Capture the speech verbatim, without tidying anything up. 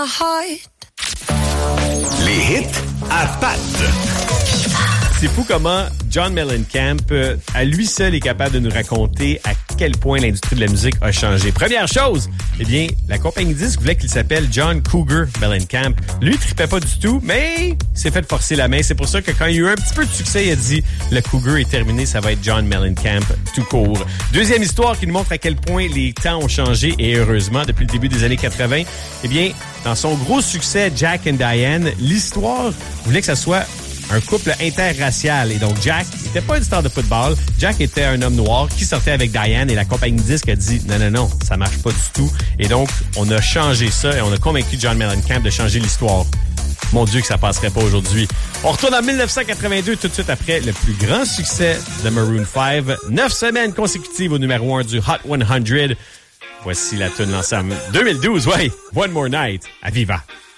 Les hits à pattes. C'est fou comment John Mellencamp, euh, à lui seul, est capable de nous raconter à quel point l'industrie de la musique a changé. Première chose, eh bien, la compagnie disque voulait qu'il s'appelle John Cougar Mellencamp. Lui, il trippait pas du tout, mais il s'est fait forcer la main. C'est pour ça que quand il y a eu un petit peu de succès, il a dit « Le Cougar est terminé, ça va être John Mellencamp tout court ». Deuxième histoire qui nous montre à quel point les temps ont changé, et heureusement, depuis le début des années quatre-vingt. Eh bien, dans son gros succès, Jack and Diane, l'histoire voulait que ça soit un couple interracial. Et donc, Jack n'était pas une star de football. Jack était un homme noir qui sortait avec Diane et la compagnie disque a dit non, non, non, ça marche pas du tout. Et donc, on a changé ça et on a convaincu John Mellencamp de changer l'histoire. Mon Dieu que ça passerait pas aujourd'hui. On retourne en dix-neuf cent quatre-vingt-deux tout de suite après le plus grand succès de Maroon five. Neuf semaines consécutives au numéro un du Hot cent. Voici la tune lancée en deux mille douze, ouais. One More Night à Viva.